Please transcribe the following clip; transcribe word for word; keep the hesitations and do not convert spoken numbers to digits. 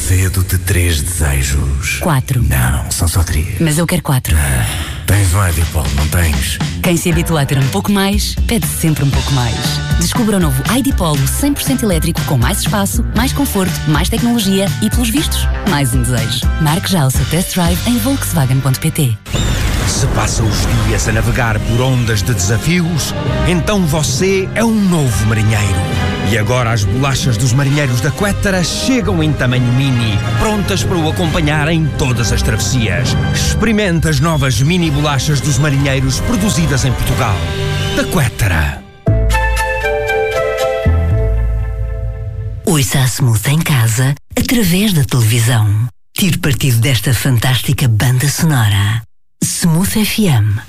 Concedo-te três desejos. Quatro. Não, são só três. Mas eu quero quatro. Ah, tens um iDipol, não tens? Quem se habitua a ter um pouco mais, pede sempre um pouco mais. Descubra o novo iDipolo cem por cento elétrico com mais espaço, mais conforto, mais tecnologia e, pelos vistos, mais um desejo. Marque já o seu test drive em volkswagen ponto pt. Se passa os dias a navegar por ondas de desafios, então você é um novo marinheiro. E agora as bolachas dos marinheiros da Quettara chegam em tamanho mini, prontas para o acompanhar em todas as travessias. Experimente as novas mini bolachas dos marinheiros produzidas em Portugal. Da Quettara. Ouça a Smooth em casa, através da televisão. Tire partido desta fantástica banda sonora. Smooth F M.